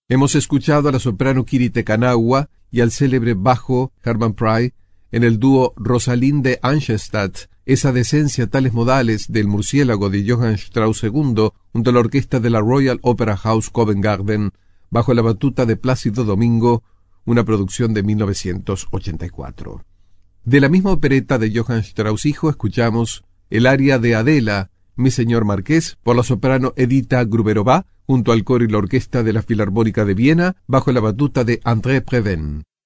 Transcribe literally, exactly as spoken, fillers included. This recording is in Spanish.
Hemos escuchado a la soprano Kiri Te Kanawa y al célebre bajo Herman Prey en el dúo Rosalinde Angelstad, esa decencia tales modales del murciélago de Johann Strauss segundo, junto a la orquesta de la Royal Opera House Covent Garden, bajo la batuta de Plácido Domingo, una producción de mil novecientos ochenta y cuatro. De la misma opereta de Johann Strauss hijo escuchamos el aria de Adela, Mi señor Marqués, por la soprano Edita Gruberová, junto al coro y la orquesta de la Filarmónica de Viena, bajo la batuta de André Previn.